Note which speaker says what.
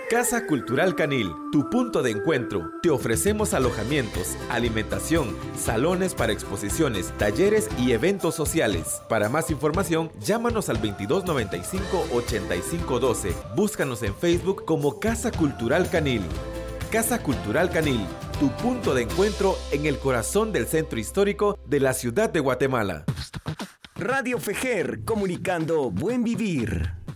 Speaker 1: Casa Cultural Canil, tu punto de encuentro. Te ofrecemos alojamientos, alimentación, salones para exposiciones, talleres y eventos sociales. Para más información, llámanos al 2295-8512. Búscanos en Facebook como Casa Cultural Canil. Casa Cultural Canil, tu punto de encuentro en el corazón del centro histórico de la ciudad de Guatemala.
Speaker 2: Radio Fejer, comunicando buen vivir.